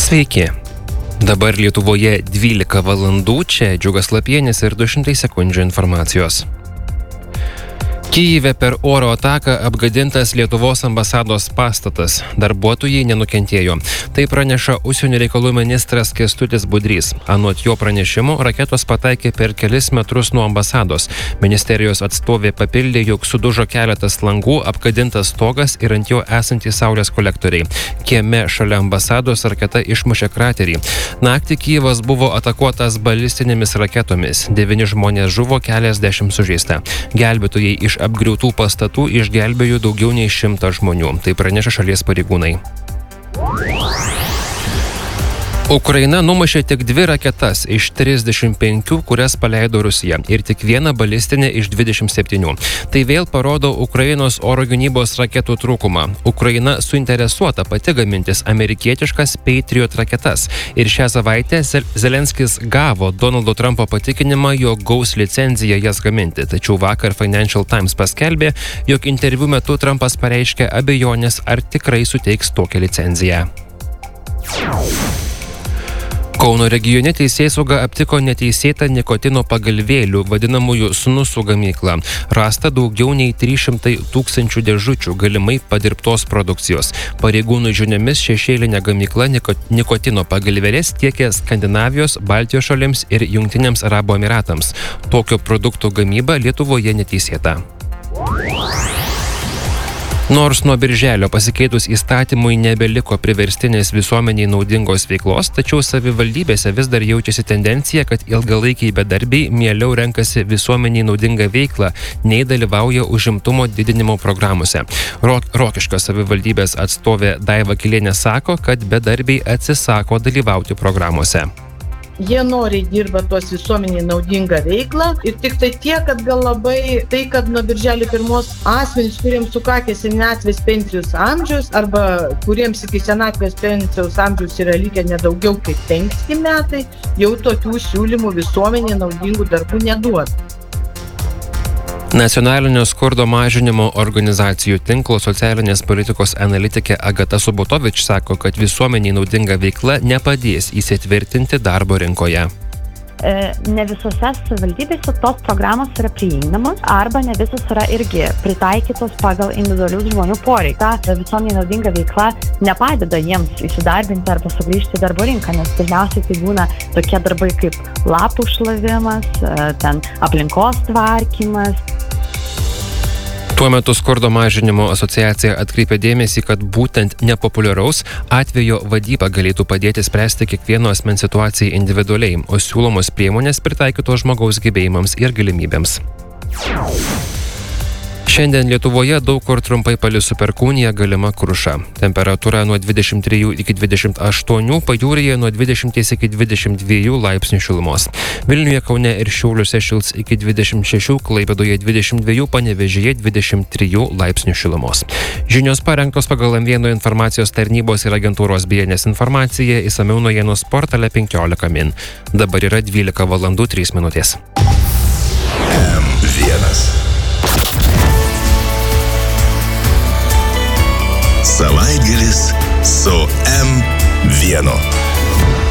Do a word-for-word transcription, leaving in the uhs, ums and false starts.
Sveiki. Dabar Lietuvoje dvylika valandų, čia Džiugas Lapienis ir du šimtai sekundžių informacijos. Kyjive per oro ataką apgadintas Lietuvos ambasados pastatas. Darbuotojai nenukentėjo. Tai praneša užsienio reikalų ministras Kęstutis Budrys. Anot jo pranešimo, raketos pataikė per kelis metrus nuo ambasados. Ministerijos atstovė papildė, jog sudužo keletas langų, apgadintas stogas ir ant jo esantys saulės kolektoriai. Kieme šalia ambasados raketa išmušė kraterį. Naktį Kyjivas buvo atakuotas balistinėmis raketomis. Devyni žmonės žuvo, keliasdešimt sužeista. Gelbėtojai iš apgriautų pastatų išgelbėjo daugiau nei šimtą žmonių. Tai praneša šalies pareigūnai. Ukraina numušė tik dvi raketas iš trisdešimt penkių, kurias paleido Rusija, ir tik vieną balistinę iš dvidešimt septynių. Tai vėl parodo Ukrainos oro gynybos raketų trūkumą. Ukraina suinteresuota pati gamintis amerikietiškas Patriot raketas. Ir šią savaitę Zelenskis gavo Donaldo Trumpo patikinimą, jog gaus licenciją jas gaminti. Tačiau vakar Financial Times paskelbė, jog interviu metu Trumpas pareiškė abejonės, ar tikrai suteiks tokią licenciją. Kauno regione teisėsauga aptiko neteisėtą nikotino pagalvėlių, vadinamųjų snusų gamyklą. Rasta daugiau nei trys šimtai tūkstančių dėžučių galimai padirbtos produkcijos. Pareigūnų žiniomis šešėlinė gamykla nikotino pagalvėlės tiekė Skandinavijos, Baltijos šalims ir Jungtiniams Arabų Emiratams. Tokio produktų gamyba Lietuvoje neteisėta. Nors nuo birželio pasikeitus įstatymui nebeliko priverstinės visuomeniai naudingos veiklos, tačiau savivaldybėse vis dar jaučiasi tendencija, kad ilgalaikiai bedarbiai mieliau renkasi visuomeniai naudingą veiklą, nei dalyvauja užimtumo didinimo programuose. Rokiškio savivaldybės atstovė Daiva Kilienė sako, kad bedarbiai atsisako dalyvauti programuose. Jie noriai dirba tuos visuomeniai naudingą veiklą ir tik tai tiek, kad gal labai tai, kad nuo birželio pirmos asmenys, kuriems sukakė senatvės pensijos amžius arba kuriems iki senatvės pensijos amžiaus yra likę nedaugiau kaip penki metai, jau tokių siūlymų visuomeniai naudingų darbų neduoda. Nacionalinio skurdo mažinimo organizacijų tinklo socialinės politikos analitikė Agata Subotovič sako, kad visuomeniai naudinga veikla nepadės įsitvirtinti darbo rinkoje. Ne visose savivaldybėse tos programos yra prieinamos arba ne visos yra irgi pritaikytos pagal individualių žmonių poreiką. Visuomeniai naudinga veikla nepadeda jiems įsidarbinti arba sugrįžti į darbo rinką, nes dažniausiai tai būna tokie darbai kaip lapų šlavimas, ten aplinkos tvarkymas. Tuo metu skurdo mažinimo asociacija atkreipė dėmesį, kad būtent nepopuliaraus atvejo vadyba galėtų padėti spręsti kiekvieno asmens situacijai individualiai, o siūlomos priemonės pritaikytos žmogaus gebėjimams ir galimybėms. Šiandien Lietuvoje daug kur trumpai palis su perkūnija, galima kruša. Temperatūra nuo dvidešimt trijų iki dvidešimt aštuonių, pajūryje nuo dvidešimt iki dvidešimt dviejų laipsnių šilumos. Vilniuje, Kaune ir Šiauliuose šils iki dvidešimt šešių, Klaipėdoje dvidešimt dviejų, Panevėžyje dvidešimt trijų laipsnių šilumos. Žinios parengtos pagal M vieno informacijos tarnybos ir agentūros B N S informaciją, išsamiau naujienos portale penkiolika min. Dabar yra dvylika valandų trys minutės. M vienas. Savaitgalis su M vienu.